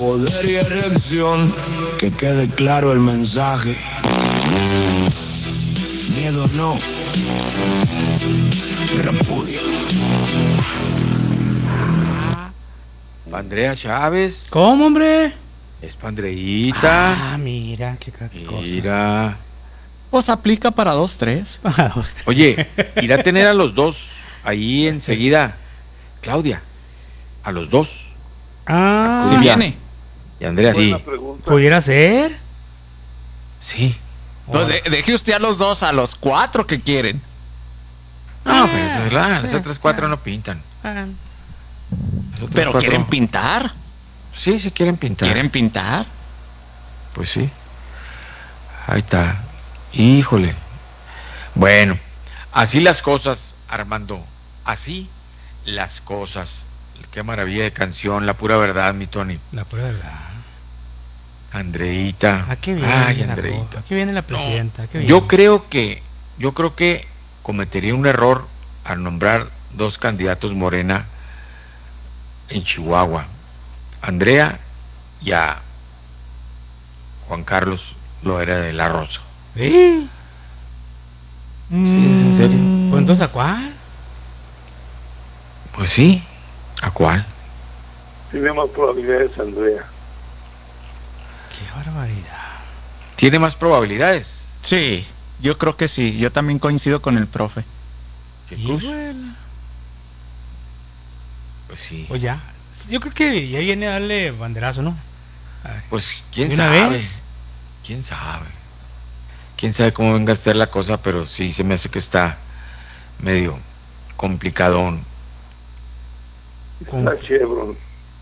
Poder y erección, que quede claro el mensaje. Miedo no, repudio. Andrea Chávez. ¿Cómo, hombre? Es Pandreíta. Ah, mira, qué cosas. Mira. Pues aplica para 2-3. Oye, irá a tener a los dos ahí enseguida. Claudia, a los dos. Ah, Si viene. Y Andrea, sí. ¿pudiera ser? Sí. Pues deje usted a los dos, a los 4 que quieren. No, pero eso es verdad. Las otras 4 no pintan. Ah, Las otras Pero 4, quieren pintar. Sí, sí quieren pintar. ¿Quieren pintar? Pues sí. Ahí está. Híjole. Bueno, así las cosas, Armando. Así las cosas. Qué maravilla de canción, la pura verdad, mi Tony. la pura verdad. Andreita. Aquí viene Ay, la Andreita. Aquí viene la presidenta. aquí viene. Yo creo que cometería un error al nombrar 2 candidatos Morena en Chihuahua. Andrea y a Juan Carlos Loera de la Rosa. ¿Sí? Sí, es en serio. Pues entonces, ¿a cuál? Pues sí. ¿A cuál? Tiene más probabilidades Andrea. Qué barbaridad. ¿Tiene más probabilidades Sí, yo creo que sí. Yo también coincido con el profe. que Cruz? Híjole. Pues sí. Pues ya. Yo creo que ya viene a darle banderazo, ¿no? Ay, Pues quién ¿de una sabe. vez? ¿Quién sabe? ¿Quién sabe cómo venga a estar la cosa? Pero sí se me hace que está medio complicadón. Está Chevron.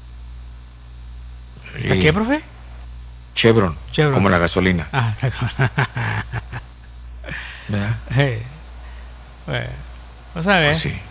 ¿Está Sí. qué, profe? Chevron, Chevron. como la gasolina. Ah, está cabrón. ¿Verdad? Bueno, vamos a ver. Pues sí.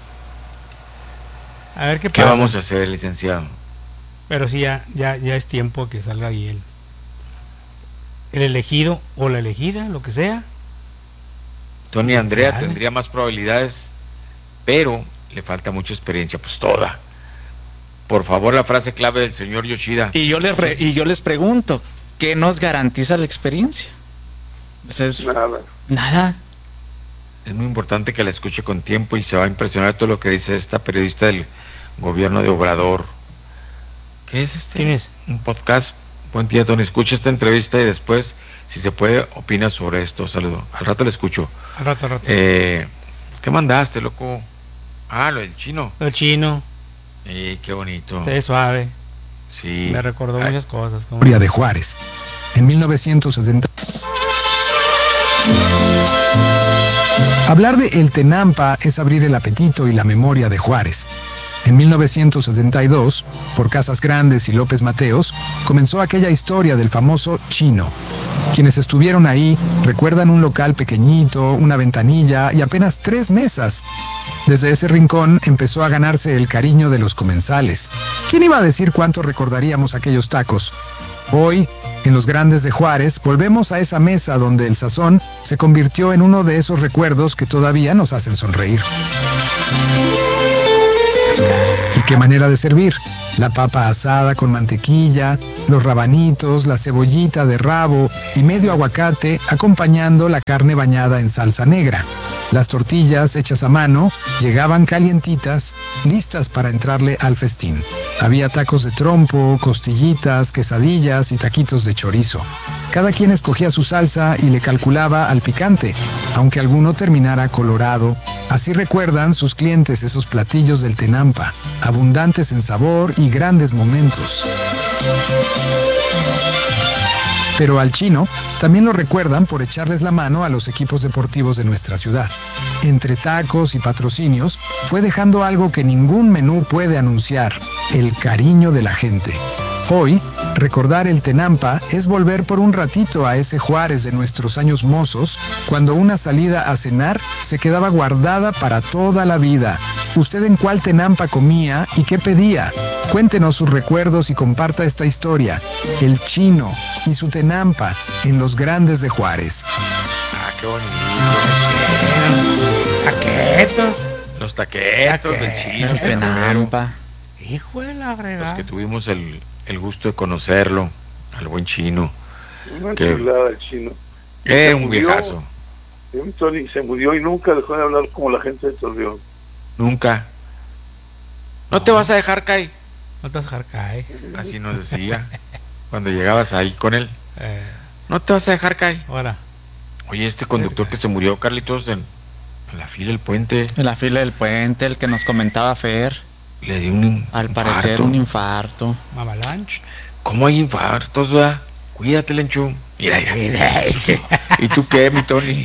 A ver qué ¿Qué pasa. vamos a hacer, licenciado? Pero sí, ya es tiempo que salga ahí el elegido o la elegida, lo que sea. Tony Andrea Dale. tendría más probabilidades, pero le falta mucha experiencia, pues toda. Por favor, la frase clave del señor Yoshida. Y yo les pregunto, ¿qué nos garantiza la experiencia? Pues es Nada. nada. Es muy importante que la escuche con tiempo y se va a impresionar todo lo que dice esta periodista del gobierno de Obrador. ¿Qué es este? ¿Quién es? Un podcast. Buen día, Tony. Escucha esta entrevista y después, si se puede, opina sobre esto. Saludo. Al rato le escucho. Al rato. ¿Qué mandaste, loco? Ah, lo del chino. El chino, Qué bonito. se ve suave. Sí. Me recordó Ay, muchas cosas. Como... Historia de Juárez. En 1960. Hablar de El Tenampa es abrir el apetito y la memoria de Juárez. En 1972, por Casas Grandes y López Mateos, comenzó aquella historia del famoso Chino. Quienes estuvieron ahí recuerdan un local pequeñito, una ventanilla y apenas 3 mesas. Desde ese rincón empezó a ganarse el cariño de los comensales. ¿Quién iba a decir cuánto recordaríamos aquellos tacos? Hoy, en los Grandes de Juárez, volvemos a esa mesa donde el sazón se convirtió en uno de esos recuerdos que todavía nos hacen sonreír. ¿Y qué manera de servir? La papa asada con mantequilla, los rabanitos, la cebollita de rabo y medio aguacate acompañando la carne bañada en salsa negra. Las tortillas hechas a mano llegaban calientitas, listas para entrarle al festín. Había tacos de trompo, costillitas, quesadillas y taquitos de chorizo. Cada quien escogía su salsa y le calculaba al picante, aunque alguno terminara colorado. Así recuerdan sus clientes esos platillos del Tenampa, abundantes en sabor y grandes momentos. Pero al Chino también lo recuerdan por echarles la mano a los equipos deportivos de nuestra ciudad. Entre tacos y patrocinios, fue dejando algo que ningún menú puede anunciar: el cariño de la gente. Hoy, recordar el Tenampa es volver por un ratito a ese Juárez de nuestros años mozos, cuando una salida a cenar se quedaba guardada para toda la vida. ¿Usted en cuál Tenampa comía y qué pedía? Cuéntenos sus recuerdos y comparta esta historia. El Chino y su Tenampa en los Grandes de Juárez. Ah, qué bonito. Taquetos. Los taquetos del chino. El Tenampa. Hijo de la Los fregada. que tuvimos el el gusto de conocerlo, al buen Chino. Una ¿Qué? chulada el Chino. Se Un murió. viejazo. Tony se murió y nunca dejó de hablar como la gente de Torreón. Nunca. No te vas a dejar caer. No te vas a dejar caer. Así nos decía cuando llegabas ahí con él. No te vas a dejar caer. Ahora, Oye, este conductor que se murió, Carlitos, en la fila del puente, En la fila del puente, el que nos comentaba Fer. le dio un Al parecer infarto. un infarto. Mamalanch. ¿Cómo hay infartos, va? Cuídate, Lenchu. Mira, mira. ¿Y tú qué, mi Tony?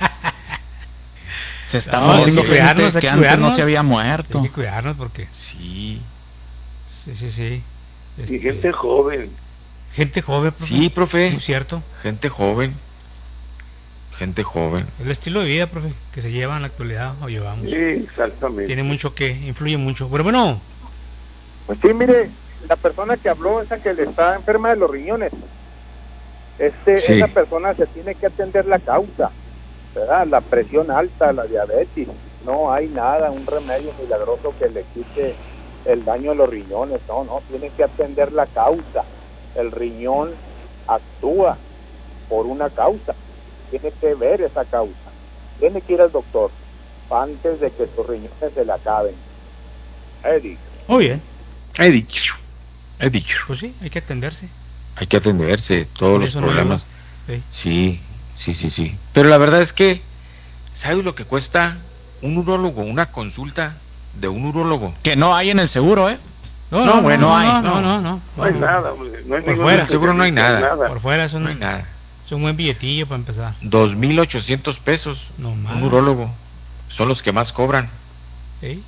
Se está No, muriendo hay que cuidarnos, gente hay que que antes no cuidarnos. se había muerto. Hay que cuidarnos porque. Sí, Sí. Y gente joven. Gente joven, profe. sí, profe. Muy cierto. Gente joven. Gente joven. El estilo de vida, profe, que se lleva en la actualidad o llevamos. Sí, exactamente. Tiene mucho que, influye mucho. Pero bueno, Pues sí, mire, la persona que habló, esa que le está enferma de los riñones, Sí. esa persona se tiene que atender la causa, ¿verdad? La presión alta, la diabetes, no hay nada, un remedio milagroso que le quite el daño a los riñones, no, tiene que atender la causa. El riñón actúa por una causa, tiene que ver esa causa, tiene que ir al doctor antes de que sus riñones se le acaben. Eddie. muy bien. He dicho. Pues sí, hay que atenderse. Hay que atenderse todos los Eso no problemas. Sí. Sí. Pero la verdad es que, ¿sabes lo que cuesta un urólogo? Una consulta de un urólogo. Que no hay en el seguro, ¿eh? No, bueno, no hay. No hay nada, hombre. No hay Por ningún fuera. Seguro no hay nada. Por fuera es un, No hay nada. es un buen billetillo para empezar. 2,800 pesos. No más. Un urólogo. Son los que más cobran. ¿Sí?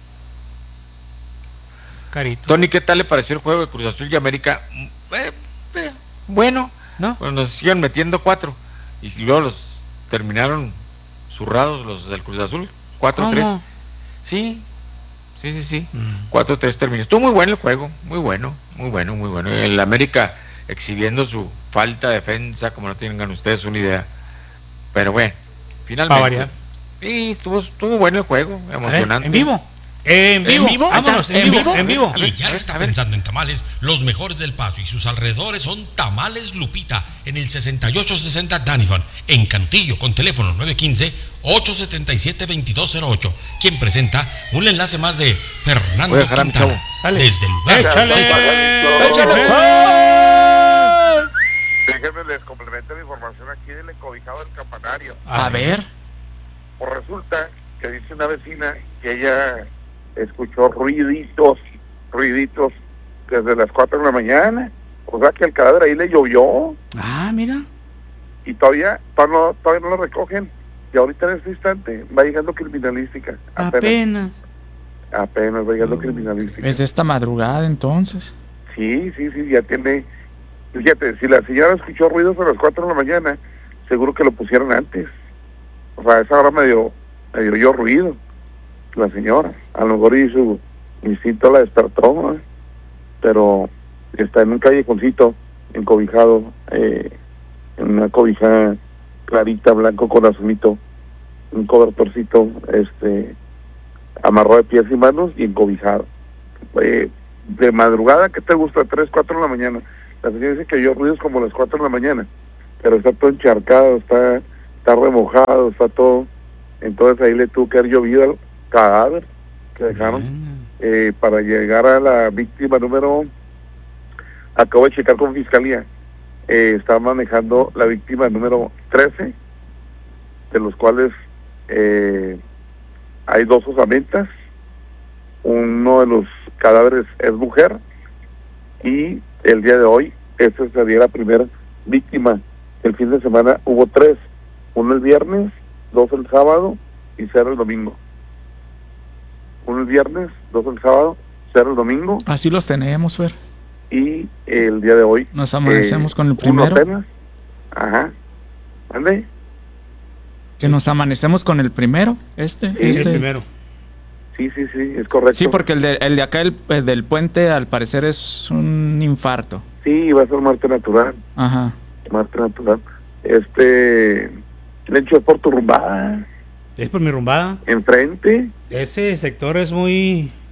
Carito. Tony, ¿qué tal le pareció el juego de Cruz Azul y América? Bueno, ¿No? pues nos siguen metiendo 4 y luego los terminaron zurrados los del Cruz Azul, 4-3. ¿Cómo? Sí. 4-3 Mm. terminó. Estuvo muy bueno el juego, muy bueno. El América exhibiendo su falta de defensa, como no tengan ustedes una idea. Pero bueno, Para finalmente. variar. Sí, estuvo bueno el juego, A ver, emocionante. en vivo. En vivo. Vámonos, en vivo. Y ya está pensando en tamales, los mejores del Paso y sus alrededores son Tamales Lupita en el 6860 Danifon, en Cantillo, con teléfono 915-877-2208. Quien presenta un enlace más de Fernando Voy a dejar a mi Quintana. chavo. Dale. Desde el lugar. Déjenme les complemento la información aquí del encobijado del campanario. A ver. Pues resulta que dice una vecina que ella escuchó ruiditos desde las 4 de la mañana. O sea que el cadáver ahí le llovió Ah, mira. y todavía no lo recogen. Y ahorita en este instante va llegando criminalística. Apenas va llegando criminalística. Es de esta madrugada entonces. Sí, ya tiene. Fíjate, si la señora escuchó ruidos a las 4 de la mañana, seguro que lo pusieron antes. O sea, a esa hora medio oyó ruido la señora. A lo mejor y su instinto la despertó, ¿no? Pero está en un callejoncito encobijado, en una cobija clarita, blanco con azulito, un cobertorcito, amarrado de pies y manos y encobijado. De madrugada, ¿qué te gusta? 3, 4 de la mañana. La señora dice que oyó ruidos como las 4 de la mañana, pero está todo encharcado, está remojado, está todo. Entonces ahí le tuvo que haber llovido al cadáver que dejaron. Para llegar a la víctima número, acabo de checar con fiscalía, está manejando la víctima número 13, de los cuales hay 2 osamentas. Uno de los cadáveres es mujer y el día de hoy esta sería la primera víctima. El fin de semana hubo 3, uno el viernes, 2 el sábado y 0 el domingo. Uno el viernes, 2 el sábado, 0 el domingo. Así los tenemos, Fer. Y el día de hoy Nos amanecemos con el uno primero. apenas. Ajá. ¿Ande? Que nos amanecemos con el primero. El primero. Sí, es correcto. Sí, porque el de acá, el del puente, al parecer es un infarto. Sí, va a ser muerte natural. Ajá. Muerte natural. Lencho, es por tu rumbada. Es por mi rumbada. Enfrente. Ese sector es muy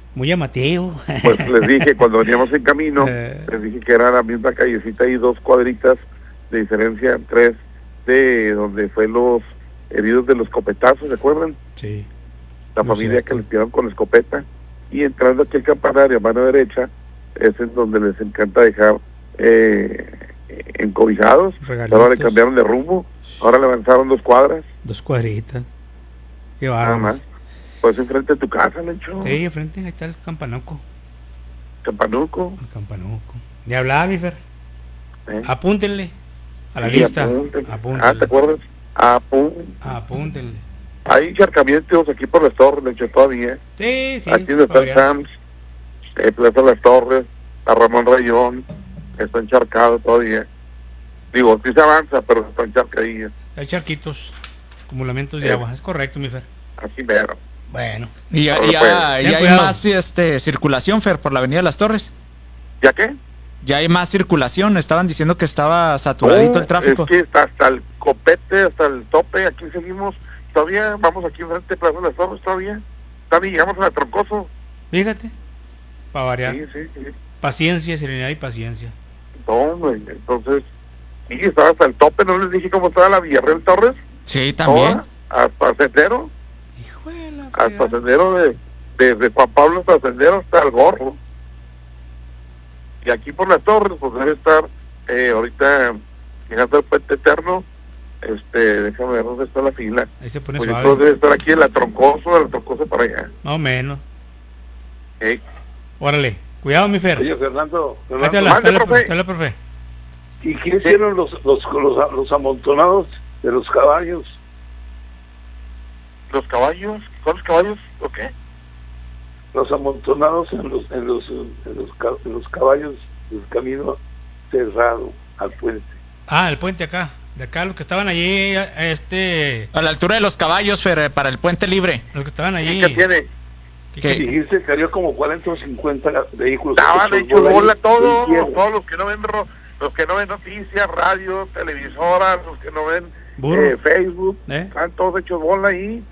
Muy llamativo. Pues les dije, cuando veníamos en camino, les dije que era la misma callecita y 2 cuadritas de diferencia, 3, de donde fue los heridos de los escopetazos, ¿se acuerdan? Sí. La Muy familia cierto. que les tiraron con escopeta. Y entrando aquí al campanario a mano derecha, es en donde les encanta dejar encobijados. Regalitos. Ahora le cambiaron de rumbo, ahora le avanzaron 2 cuadras, 2 cuadritas. Qué nada bárbaro. más. Pues enfrente de tu casa, Lencho. Sí, enfrente, ahí está el campanuco. Campanuco. El campanuco. Ni hablar, mi Fer. ¿eh? Apúntenle a la Sí, lista. apúntenle. Apúntenle. Ah, ¿te acuerdas? Apúntenle. Hay encharcamientos aquí por las torres, Lencho, todavía. Sí, sí. Aquí donde está el todavía. Sams, Plaza Las Torres, a Ramón Rayón, está encharcado todavía. Digo, sí se avanza, pero está encharcadilla. Hay charquitos, acumulamientos de Sí. agua. Es correcto, mi Fer. Así mero. Bueno. Y ya, Ahora, ya- pues, ya ten hay cuidado. más circulación, Fer, por la Avenida Las Torres. ¿Ya qué? Ya hay más circulación. Estaban diciendo que estaba saturadito el tráfico. Es que está hasta el copete, hasta el tope, aquí seguimos. Todavía vamos aquí enfrente de Plaza Las Torres, todavía llegamos a la Troncoso. Fíjate. Para variar. Sí, sí, sí. Paciencia, serenidad y paciencia. No, hombre, entonces, sí, estaba hasta el tope, ¿no les dije cómo estaba la Villarreal Torres? Sí, también. Toda, hasta Sendero, Hijo de la hasta fregada. Sendero desde Juan Pablo hasta Sendero hasta el Gorro. Y aquí por las Torres, pues debe estar ahorita llegando al Puente Eterno. Déjame ver dónde está la fila. Ahí se pone Pues suave. entonces debe estar aquí en la Troncoso, de la Troncoso para allá. Más o menos. ¿Eh? Órale. Cuidado, mi Fer. Oye, Fernando, Ahí te habla, Mande, profe. te habla, profe. ¿y qué hicieron los amontonados de los caballos? ¿Los caballos? ¿Son los caballos o qué? Los amontonados en los caballos del camino cerrado al puente. Ah, el puente acá. De acá, los que estaban allí, A la altura de los caballos, Fer, para el puente libre. los que estaban ¿Y allí. qué tiene? ¿Qué? Dijiste que había como 40 o 50 vehículos. Estaban hechos hechos bola ahí. todos, No entiendo. todos los que no ven noticias, radio, televisoras, los que no ven Burros. Facebook, están todos hechos bola ahí.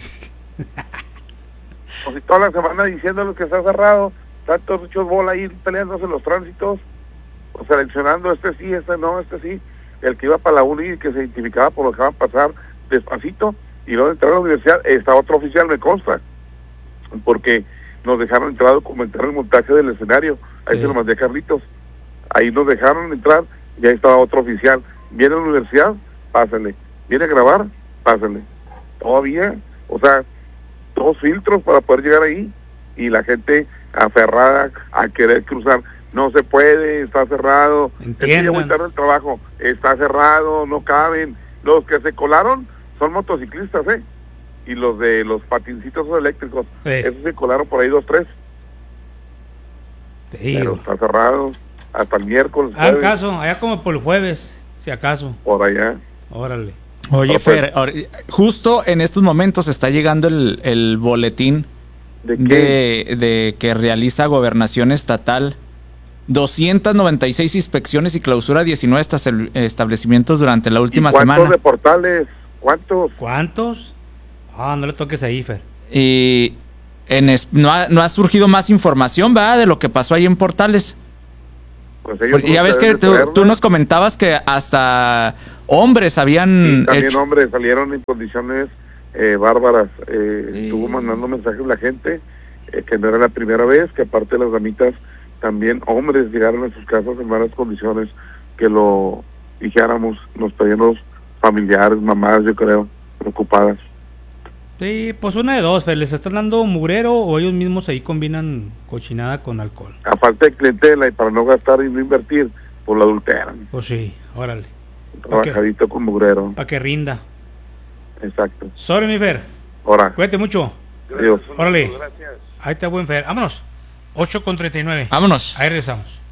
O si toda la semana diciendo que está cerrado, están todos hechos bola ahí peleándose en los tránsitos, o seleccionando este sí, este no, este sí. El que iba para la uni y que se identificaba por lo que va a pasar despacito, y luego de entrar a la universidad, está otro oficial, me consta, porque nos dejaron entrar a documentar el montaje del escenario. Ahí Sí. se lo mandé a Carlitos. Ahí nos dejaron entrar y ahí estaba otro oficial. Viene a la universidad, pásale. Viene a grabar, pásale. Todavía, o sea, 2 filtros para poder llegar ahí, y la gente aferrada a querer cruzar. No se puede, está cerrado. Es que ya voy Entiendan. tarde al trabajo, está cerrado, no caben. Los que se colaron son motociclistas, y los de los patincitos eléctricos, Sí. esos se colaron por ahí 2, 3, Te pero digo. está cerrado hasta el miércoles, Hagan jueves, caso, allá como por el jueves, si acaso. por allá. Órale. Oye, Pero, Fer, justo en estos momentos está llegando el boletín ¿De qué? de que realiza Gobernación Estatal. 296 inspecciones y clausura 19 establecimientos durante la ¿Y última cuántos semana. de portales? ¿Cuántos? ¿Cuántos? Ah, no le toques ahí, Fer. Y no ha surgido más información, ¿verdad? De lo que pasó ahí en Portales. Pues ellos Porque ya ves que deben de saberlo. tú nos comentabas que hasta hombres Sí, habían también hecho... hombres salieron en condiciones bárbaras. Estuvo mandando mensajes la gente, que no era la primera vez, que aparte de las damitas, también hombres llegaron a sus casas en malas condiciones, que lo dijéramos, nos pedían los familiares, mamás, yo creo, preocupadas. Sí, pues una de dos, Fer. ¿Les están dando mugrero o ellos mismos ahí combinan cochinada con alcohol? A falta de clientela y para no gastar y no invertir, pues lo adulteran. Pues sí, órale. Trabajadito con mugrero. Para que rinda. Exacto. Sorry, mi Fer. Ahora, Cuídate mucho. adiós. Órale. Gracias. Ahí está buen Fer. Vámonos. 8:39. Vámonos. Ahí regresamos.